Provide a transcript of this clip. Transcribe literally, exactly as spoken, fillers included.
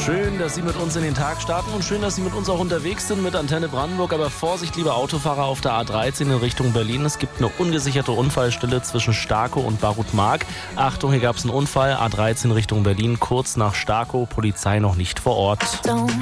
Schön, dass Sie mit uns in den Tag starten und schön, dass Sie mit uns auch unterwegs sind mit Antenne Brandenburg. Aber Vorsicht, liebe Autofahrer auf der A dreizehn in Richtung Berlin. Es gibt eine ungesicherte Unfallstelle zwischen Starkow und Barutmark. Achtung, hier gab es einen Unfall. A dreizehn Richtung Berlin, kurz nach Starkow. Polizei noch nicht vor Ort.